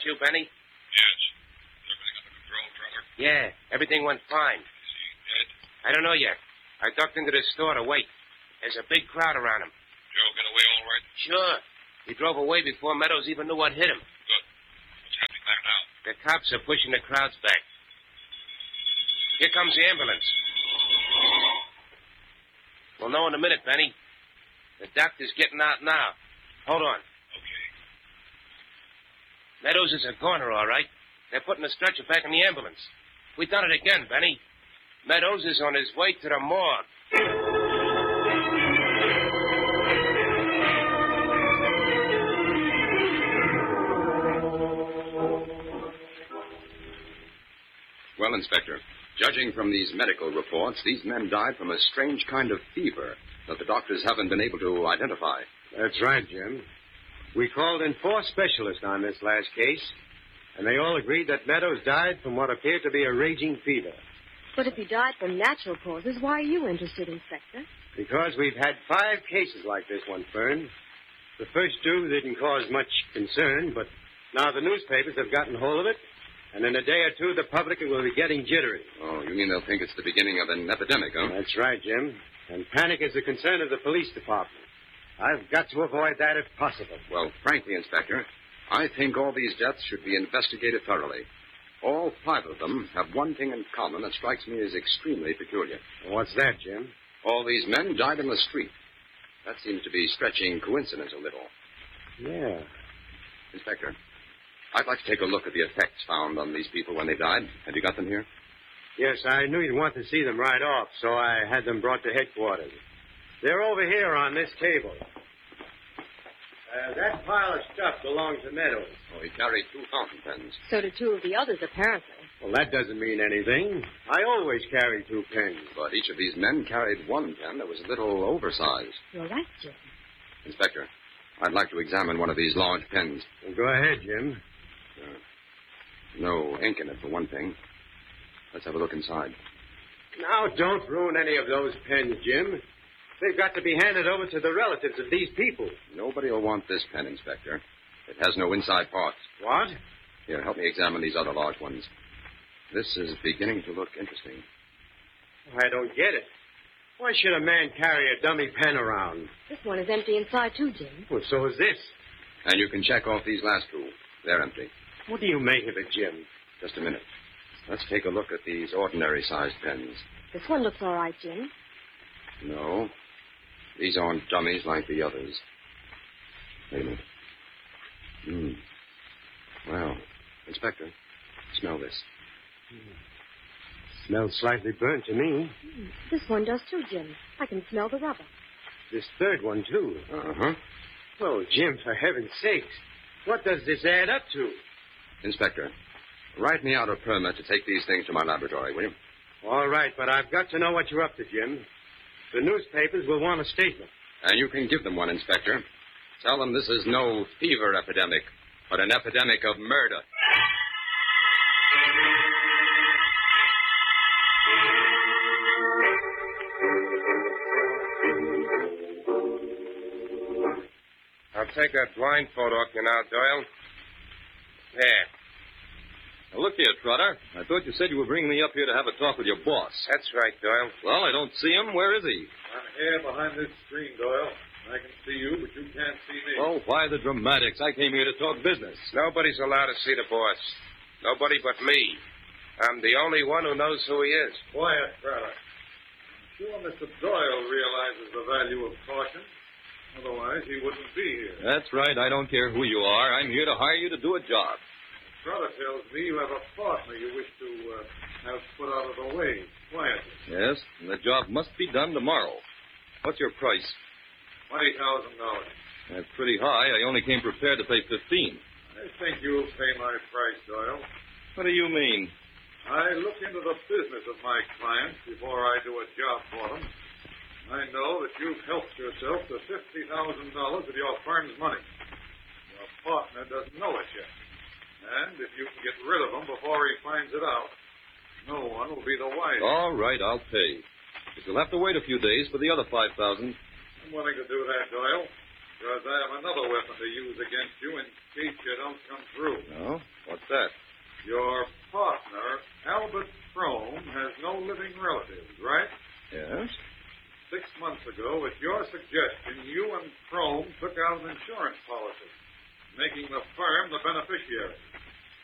you, Benny? Yes. Is everything under control, Trevor? Yeah, everything went fine. Is he dead? I don't know yet. I ducked into the store to wait. There's a big crowd around him. Joe get away all right? Sure. He drove away before Meadows even knew what hit him. Good. What's happening there now? The cops are pushing the crowds back. Here comes the ambulance. We'll know in a minute, Benny. The doctor's getting out now. Hold on. Okay. Meadows is a goner, all right. They're putting the stretcher back in the ambulance. We done it again, Benny. Meadows is on his way to the morgue. Well, Inspector, judging from these medical reports, these men died from a strange kind of fever that the doctors haven't been able to identify. That's right, Jim. We called in 4 specialists on this last case, and they all agreed that Meadows died from what appeared to be a raging fever. But if he died from natural causes, why are you interested, Inspector? Because we've had 5 cases like this one, Fern. The first 2 didn't cause much concern, but now the newspapers have gotten hold of it, and in a day or 2, the public will be getting jittery. Oh, you mean they'll think it's the beginning of an epidemic, huh? That's right, Jim. And panic is the concern of the police department. I've got to avoid that if possible. Well, frankly, Inspector, I think all these deaths should be investigated thoroughly. All 5 of them have one thing in common that strikes me as extremely peculiar. What's that, Jim? All these men died in the street. That seems to be stretching coincidence a little. Yeah. Inspector, I'd like to take a look at the effects found on these people when they died. Have you got them here? Yes, I knew you'd want to see them right off, so I had them brought to headquarters. They're over here on this table. That pile of stuff belongs to Meadows. Oh, he carried 2 fountain pens. So do 2 of the others, apparently. Well, that doesn't mean anything. I always carry 2 pens. But each of these men carried 1 pen that was a little oversized. You're right, Jim. Inspector, I'd like to examine one of these large pens. Well, go ahead, Jim. No ink in it, for one thing. Let's have a look inside. Now, don't ruin any of those pens, Jim. They've got to be handed over to the relatives of these people. Nobody will want this pen, Inspector. It has no inside parts. What? Here, help me examine these other large ones. This is beginning to look interesting. I don't get it. Why should a man carry a dummy pen around? This one is empty inside, too, Jim. Well, so is this. And you can check off these last 2. They're empty. What do you make of it, Jim? Just a minute. Let's take a look at these ordinary-sized pens. This one looks all right, Jim. No. These aren't dummies like the others. Wait a minute. Well, Inspector, smell this. Smells slightly burnt to me. This one does, too, Jim. I can smell the rubber. This third one, too. Uh-huh. Oh, Jim, for heaven's sakes. What does this add up to? Inspector, write me out a permit to take these things to my laboratory, will you? All right, but I've got to know what you're up to, Jim. The newspapers will want a statement. And you can give them one, Inspector. Tell them this is no fever epidemic, but an epidemic of murder. I'll take that blindfold off you now, Doyle. There. Now, look here, Trotter. I thought you said you were bringing me up here to have a talk with your boss. That's right, Doyle. Well, I don't see him. Where is he? I'm here behind this screen, Doyle. I can see you, but you can't see me. Oh, why the dramatics? I came here to talk business. Nobody's allowed to see the boss. Nobody but me. I'm the only one who knows who he is. Quiet, Trotter. I'm sure Mr. Doyle realizes the value of caution. Otherwise, he wouldn't be here. That's right. I don't care who you are. I'm here to hire you to do a job. Trotter tells me you have a partner you wish to have put out of the way quietly. Yes, and the job must be done tomorrow. What's your price? $20,000. That's pretty high. I only came prepared to pay $15,000. I think you'll pay my price, Doyle. What do you mean? I look into the business of my clients before I do a job for them. I know that you've helped yourself to $50,000 of your firm's money. Your partner doesn't know it yet. And if you can get rid of him before he finds it out, no one will be the wiser. All right, I'll pay. But you'll have to wait a few days for the other $5,000. I'm willing to do that, Doyle. Because I have another weapon to use against you in case you don't come through. No? What's that? Your partner, Albert Frome, has no living relatives, right? Yes? 6 months ago, at your suggestion, you and Frome took out an insurance policy, making the firm the beneficiary.